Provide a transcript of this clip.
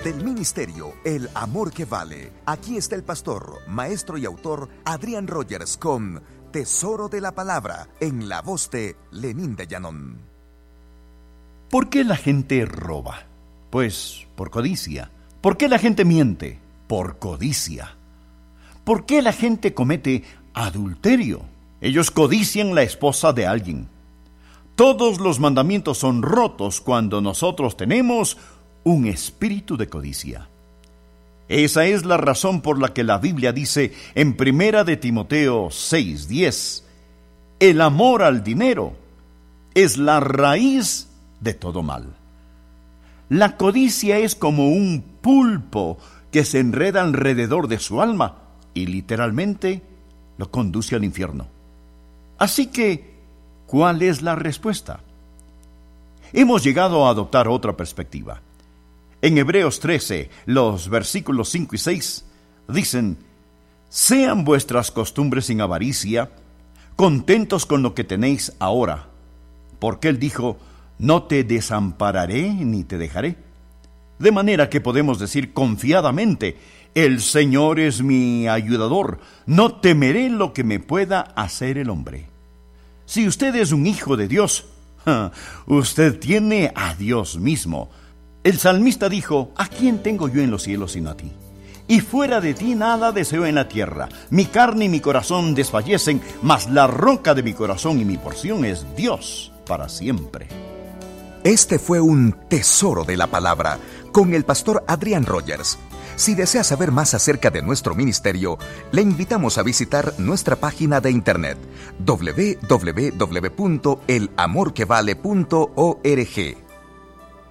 del ministerio El Amor que Vale. Aquí está el pastor, maestro y autor Adrián Rogers con Tesoro de la Palabra, en la voz de Lenín de Llanón. ¿Por qué la gente roba? Pues por codicia. ¿Por qué la gente miente? Por codicia. ¿Por qué la gente comete adulterio? Ellos codician la esposa de alguien. Todos los mandamientos son rotos cuando nosotros tenemos un espíritu de codicia. Esa es la razón por la que la Biblia dice en 1 de Timoteo 6:10, el amor al dinero es la raíz de todo mal. La codicia es como un pulpo que se enreda alrededor de su alma y literalmente lo conduce al infierno. Así que, ¿cuál es la respuesta? Hemos llegado a adoptar otra perspectiva. En Hebreos 13, los versículos 5 y 6, dicen: sean vuestras costumbres sin avaricia, contentos con lo que tenéis ahora, porque Él dijo: no te desampararé ni te dejaré. De manera que podemos decir confiadamente: el Señor es mi ayudador, no temeré lo que me pueda hacer el hombre. Si usted es un hijo de Dios, usted tiene a Dios mismo. El salmista dijo: ¿a quién tengo yo en los cielos sino a ti? Y fuera de ti nada deseo en la tierra. Mi carne y mi corazón desfallecen, mas la roca de mi corazón y mi porción es Dios para siempre. Este fue un Tesoro de la Palabra con el pastor Adrián Rogers. Si desea saber más acerca de nuestro ministerio, le invitamos a visitar nuestra página de internet www.elamorquevale.org.